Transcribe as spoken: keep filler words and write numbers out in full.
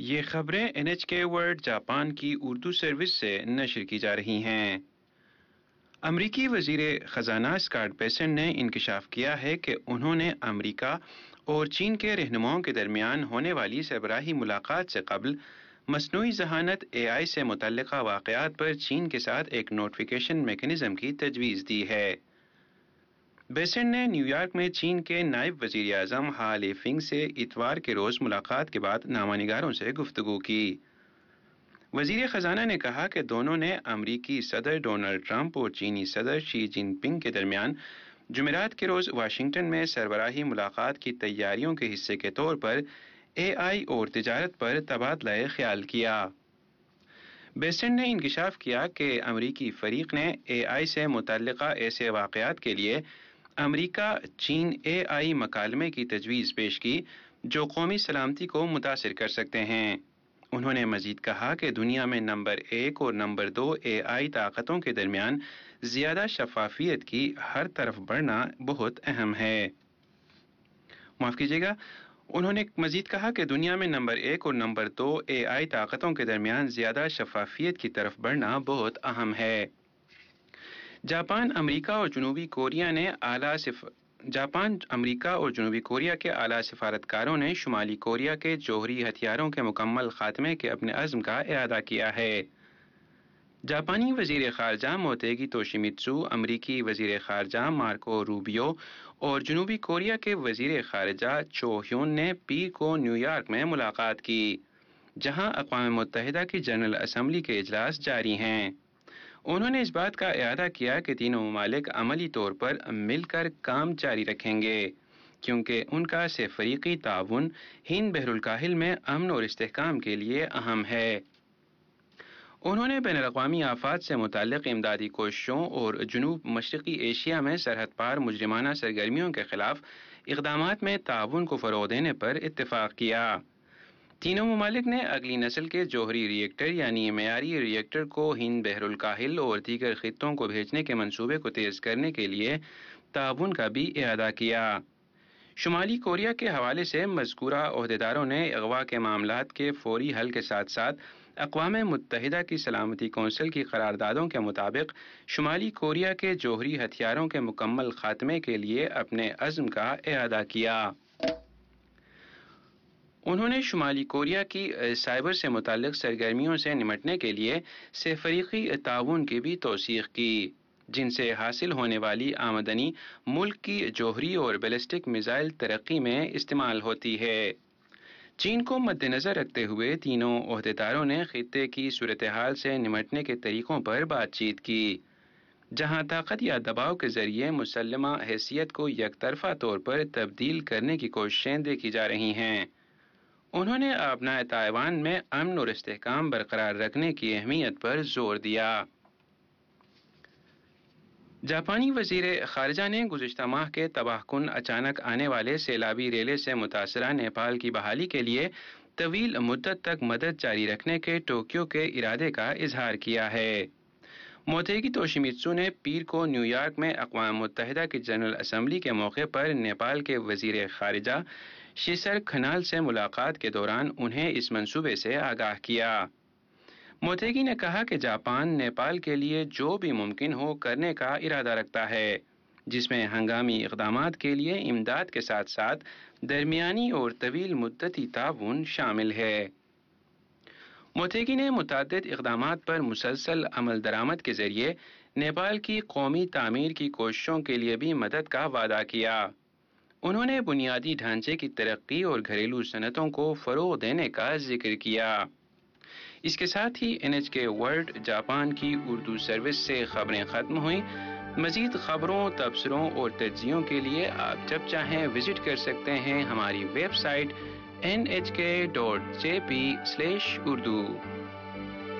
یہ خبریں N H کے ورلڈ جاپان کی اردو سروس سے نشر کی جا رہی ہیں۔ امریکی وزیر خزانہ اسکاٹ بیسنٹ نے انکشاف کیا ہے کہ انہوں نے امریکہ اور چین کے رہنماؤں کے درمیان ہونے والی سربراہی ملاقات سے قبل مصنوعی ذہانت اے آئی سے متعلقہ واقعات پر چین کے ساتھ ایک نوٹیفیکیشن میکانزم کی تجویز دی ہے۔ بیسنٹ نے نیو یارک میں چین کے نائب وزیر اعظم ہا لے فنگ سے اتوار کے روز ملاقات کے بعد نامہ نگاروں سے گفتگو کی۔ وزیر خزانہ نے کہا کہ دونوں نے امریکی صدر ڈونلڈ ٹرمپ اور چینی صدر شی جن پنگ کے درمیان جمعرات کے روز واشنگٹن میں سربراہی ملاقات کی تیاریوں کے حصے کے طور پر اے آئی اور تجارت پر تبادلہ خیال کیا۔ بیسنٹ نے انکشاف کیا کہ امریکی فریق نے اے آئی سے متعلقہ ایسے واقعات کے لیے امریکہ چین اے آئی مکالمے کی تجویز پیش کی جو قومی سلامتی کو متاثر کر سکتے ہیں۔ انہوں نے مزید کہا کہ دنیا میں نمبر ایک اور نمبر دو اے آئی طاقتوں کے درمیان زیادہ شفافیت کی ہر طرف بڑھنا بہت اہم ہے۔ معاف کیجیے گا انہوں نے مزید کہا کہ دنیا میں نمبر ایک اور نمبر دو اے آئی طاقتوں کے درمیان زیادہ شفافیت کی طرف بڑھنا بہت اہم ہے۔ جاپان امریکہ اور جنوبی کوریا نے اعلیٰ سف... جاپان امریکہ اور جنوبی کوریا کے اعلیٰ سفارتکاروں نے شمالی کوریا کے جوہری ہتھیاروں کے مکمل خاتمے کے اپنے عزم کا اعادہ کیا ہے۔ جاپانی وزیر خارجہ موتیگی توشیمیتسو، امریکی وزیر خارجہ مارکو روبیو اور جنوبی کوریا کے وزیر خارجہ چو ہیون نے پیر کو نیو یارک میں ملاقات کی، جہاں اقوام متحدہ کی جنرل اسمبلی کے اجلاس جاری ہیں۔ انہوں نے اس بات کا اعادہ کیا کہ تینوں ممالک عملی طور پر مل کر کام جاری رکھیں گے، کیونکہ ان کا سہ فریقی تعاون ہند بحر الکاہل میں امن اور استحکام کے لیے اہم ہے۔ انہوں نے بین الاقوامی آفات سے متعلق امدادی کوششوں اور جنوب مشرقی ایشیا میں سرحد پار مجرمانہ سرگرمیوں کے خلاف اقدامات میں تعاون کو فروغ دینے پر اتفاق کیا۔ تینوں ممالک نے اگلی نسل کے جوہری ری ایکٹر یعنی معیاری ری ایکٹر کو ہند بحر الکاہل اور دیگر خطوں کو بھیجنے کے منصوبے کو تیز کرنے کے لیے تعاون کا بھی اعادہ کیا۔ شمالی کوریا کے حوالے سے مذکورہ عہدیداروں نے اغوا کے معاملات کے فوری حل کے ساتھ ساتھ اقوام متحدہ کی سلامتی کونسل کی قراردادوں کے مطابق شمالی کوریا کے جوہری ہتھیاروں کے مکمل خاتمے کے لیے اپنے عزم کا اعادہ کیا۔ انہوں نے شمالی کوریا کی سائبر سے متعلق سرگرمیوں سے نمٹنے کے لیے سہ فریقی تعاون کی بھی توثیق کی، جن سے حاصل ہونے والی آمدنی ملک کی جوہری اور بیلسٹک میزائل ترقی میں استعمال ہوتی ہے۔ چین کو مد نظر رکھتے ہوئے تینوں عہدیداروں نے خطے کی صورتحال سے نمٹنے کے طریقوں پر بات چیت کی، جہاں طاقت یا دباؤ کے ذریعے مسلمہ حیثیت کو یک طرفہ طور پر تبدیل کرنے کی کوششیں دیکھی جا رہی ہیں۔ انہوں نے آبنائے تائیوان میں امن اور استحکام برقرار رکھنے کی اہمیت پر زور دیا۔ جاپانی وزیر خارجہ نے گزشتہ ماہ کے تباہ کن اچانک آنے والے سیلابی ریلے سے متاثرہ نیپال کی بحالی کے لیے طویل مدت تک مدد جاری رکھنے کے ٹوکیو کے ارادے کا اظہار کیا ہے۔ موتیگی توشیمیتسو نے پیر کو نیو یارک میں اقوام متحدہ کی جنرل اسمبلی کے موقع پر نیپال کے وزیر خارجہ شیسر کھنال سے ملاقات کے دوران انہیں اس منصوبے سے آگاہ کیا۔ موتیگی نے کہا کہ جاپان نیپال کے لیے جو بھی ممکن ہو کرنے کا ارادہ رکھتا ہے، جس میں ہنگامی اقدامات کے لیے امداد کے ساتھ ساتھ درمیانی اور طویل مدتی تعاون شامل ہے۔ موتیگی نے متعدد اقدامات پر مسلسل عمل درآمد کے ذریعے نیپال کی قومی تعمیر کی کوششوں کے لیے بھی مدد کا وعدہ کیا۔ انہوں نے بنیادی ڈھانچے کی ترقی اور گھریلو صنعتوں کو فروغ دینے کا ذکر کیا۔ اس کے ساتھ ہی این ایچ کے ورلڈ جاپان کی اردو سروس سے خبریں ختم ہوئیں۔ مزید خبروں، تبصروں اور تجزیوں کے لیے آپ جب چاہیں وزٹ کر سکتے ہیں ہماری ویب سائٹ این ایچ کے dot J P slash Urdu.